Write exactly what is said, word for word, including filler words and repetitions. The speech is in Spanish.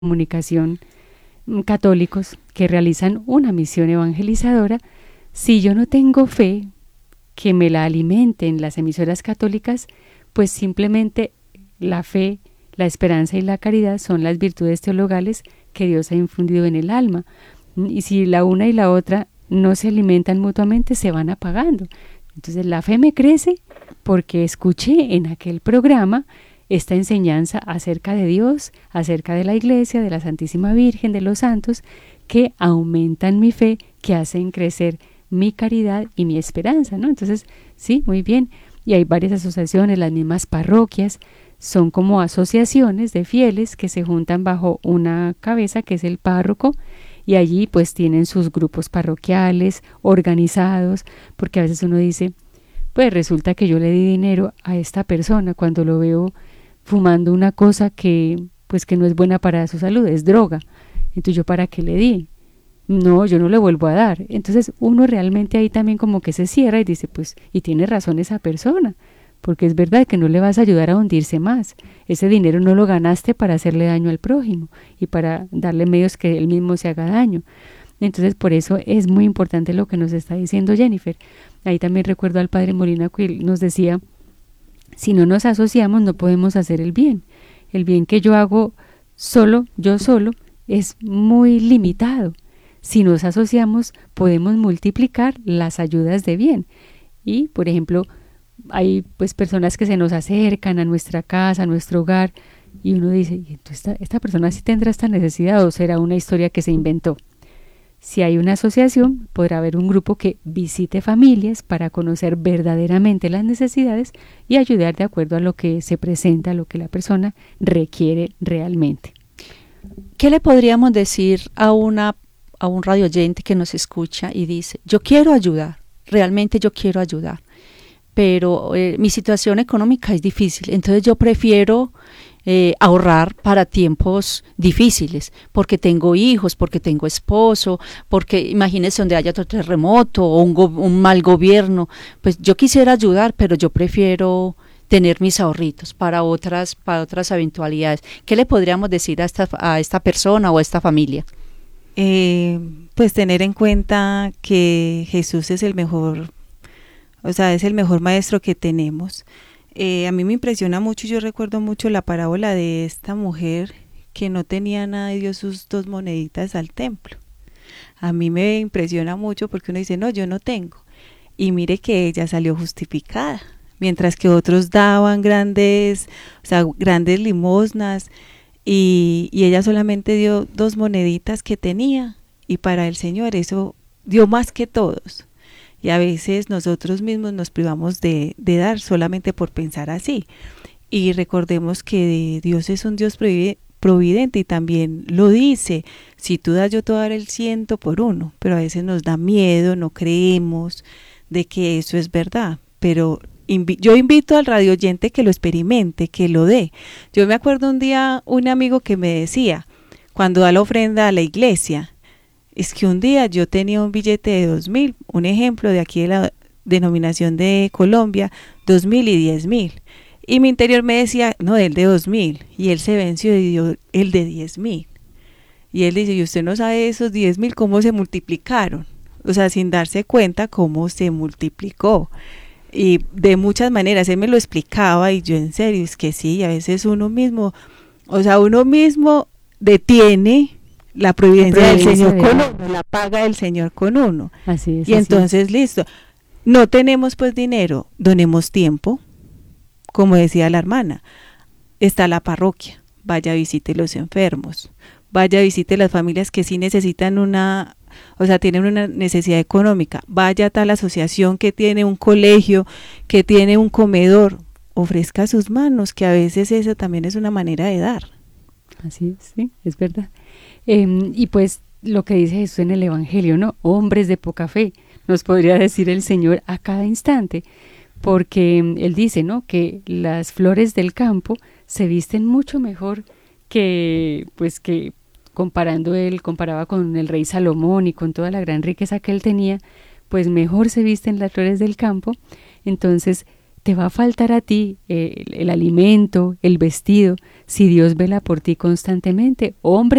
comunicación mm, católicos que realizan una misión evangelizadora, si yo no tengo fe que me la alimenten las emisoras católicas, pues simplemente la fe, la esperanza y la caridad son las virtudes teologales que Dios ha infundido en el alma. Y si la una y la otra no se alimentan mutuamente, se van apagando. Entonces la fe me crece porque escuché en aquel programa esta enseñanza acerca de Dios, acerca de la Iglesia, de la Santísima Virgen, de los santos, que aumentan mi fe, que hacen crecer mi caridad y mi esperanza, ¿no? Entonces, sí, muy bien. Y hay varias asociaciones, las mismas parroquias, son como asociaciones de fieles que se juntan bajo una cabeza que es el párroco, y allí pues tienen sus grupos parroquiales organizados, porque a veces uno dice, pues resulta que yo le di dinero a esta persona cuando lo veo fumando una cosa que pues que no es buena para su salud, es droga. Entonces yo para qué le di, no, yo no le vuelvo a dar. Entonces uno realmente ahí también como que se cierra y dice, pues, y tiene razón esa persona, porque es verdad que no le vas a ayudar a hundirse más. Ese dinero no lo ganaste para hacerle daño al prójimo y para darle medios que él mismo se haga daño. Entonces por eso es muy importante lo que nos está diciendo Jennifer. Ahí también recuerdo al padre Molina que nos decía, si no nos asociamos no podemos hacer el bien. El bien que yo hago solo, yo solo, es muy limitado. Si nos asociamos podemos multiplicar las ayudas de bien. Y por ejemplo, hay pues personas que se nos acercan a nuestra casa, a nuestro hogar, y uno dice, esta, esta persona sí tendrá esta necesidad o será una historia que se inventó. Si hay una asociación, podrá haber un grupo que visite familias para conocer verdaderamente las necesidades y ayudar de acuerdo a lo que se presenta, a lo que la persona requiere realmente. ¿Qué le podríamos decir a una a un radio oyente que nos escucha y dice, yo quiero ayudar, realmente yo quiero ayudar, pero eh, mi situación económica es difícil, entonces yo prefiero eh, ahorrar para tiempos difíciles, porque tengo hijos, porque tengo esposo, porque imagínese donde haya otro terremoto o un, go- un mal gobierno, pues yo quisiera ayudar, pero yo prefiero tener mis ahorritos para otras, para otras eventualidades. ¿Qué le podríamos decir a esta, a esta persona o a esta familia? Eh, pues tener en cuenta que Jesús es el mejor, o sea, es el mejor maestro que tenemos. Eh, a mí me impresiona mucho, yo recuerdo mucho la parábola de esta mujer que no tenía nada y dio sus dos moneditas al templo. A mí me impresiona mucho porque uno dice, no, yo no tengo. Y mire que ella salió justificada, mientras que otros daban grandes, o sea, grandes limosnas. Y, y ella solamente dio dos moneditas que tenía y para el Señor eso dio más que todos. Y a veces nosotros mismos nos privamos de, de dar solamente por pensar así. Y recordemos que Dios es un Dios providente y también lo dice, si tú das yo te voy a dar el ciento por uno, pero a veces nos da miedo, no creemos de que eso es verdad, pero Invi- yo invito al radio oyente que lo experimente, que lo dé. Yo me acuerdo un día un amigo que me decía, cuando da la ofrenda a la iglesia, es que un día yo tenía un billete de dos mil, un ejemplo de aquí de la denominación de Colombia, dos mil y diez mil. Y mi interior me decía, no, el de dos mil. Y él se venció y dio el de diez mil. Y él dice, y usted no sabe esos diez mil cómo se multiplicaron. O sea, sin darse cuenta cómo se multiplicó. Y de muchas maneras, él me lo explicaba y yo en serio, es que sí, a veces uno mismo, o sea, uno mismo detiene la providencia, la providencia del Señor de con uno, la paga del Señor con uno. Así es. Y así entonces, es. listo, no tenemos pues dinero, donemos tiempo, como decía la hermana, está la parroquia, vaya visite los enfermos, vaya visite las familias que sí necesitan una, o sea, tienen una necesidad económica, vaya a tal asociación que tiene un colegio, que tiene un comedor, ofrezca sus manos, que a veces eso también es una manera de dar. Así es, sí, es verdad. Eh, y pues lo que dice Jesús en el Evangelio, ¿no? Hombres de poca fe, nos podría decir el Señor a cada instante, porque Él dice, ¿no? Que las flores del campo se visten mucho mejor que, pues que comparando él, comparaba con el rey Salomón y con toda la gran riqueza que él tenía, pues mejor se visten las flores del campo. Entonces te va a faltar a ti eh, el, el alimento, el vestido, si Dios vela por ti constantemente. Hombre